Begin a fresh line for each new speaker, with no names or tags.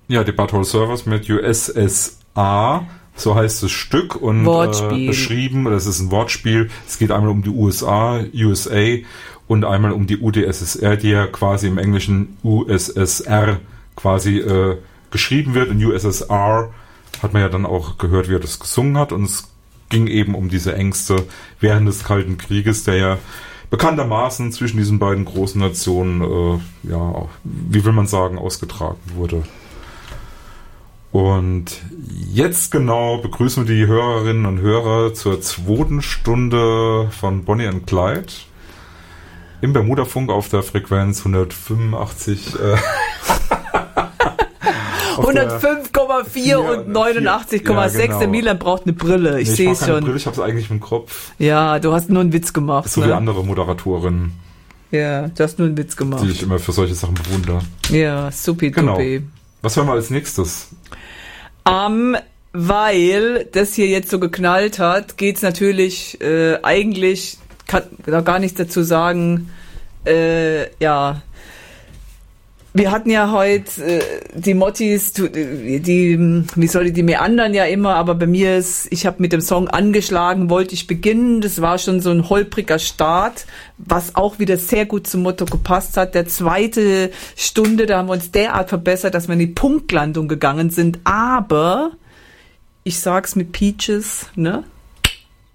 Ja, die Butthole Surfers mit USSA, so heißt das Stück, und beschrieben, das ist ein Wortspiel. Es geht einmal um die USA, und einmal um die UdSSR, die ja quasi im Englischen USSR quasi geschrieben wird. Und USSR hat man ja dann auch gehört, wie er das gesungen hat, und es ging eben um diese Ängste während des Kalten Krieges, der ja bekanntermaßen zwischen diesen beiden großen Nationen, wie will man sagen, ausgetragen wurde. Und jetzt genau begrüßen wir die Hörerinnen und Hörer zur 2. Stunde von Bonnie and Clyde im Bermuda-Funk auf der Frequenz 185.
105,4 und 89,6. Ja, genau. Der Milan braucht eine Brille. Ich sehe es schon.
Brille, ich habe es eigentlich im Kopf.
Ja, du hast nur einen Witz gemacht.
So wie andere Moderatorinnen.
Ja, du hast nur einen Witz gemacht.
Die ich immer für solche Sachen bewundere.
Ja, supi.
Genau. Was hören wir als nächstes?
Weil das hier jetzt so geknallt hat, geht's natürlich eigentlich, kann da gar nichts dazu sagen, wir hatten ja heute die Mottis, die meandern ja immer, aber bei mir ich habe mit dem Song Angeschlagen wollte ich beginnen. Das war schon so ein holpriger Start, was auch wieder sehr gut zum Motto gepasst hat. Der 2. Stunde, da haben wir uns derart verbessert, dass wir in die Punktlandung gegangen sind. Aber ich sag's mit Peaches, ne?